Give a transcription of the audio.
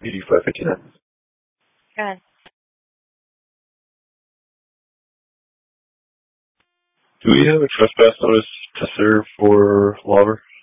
8559. Go ahead. Do we have a trespass notice to serve for Lauber?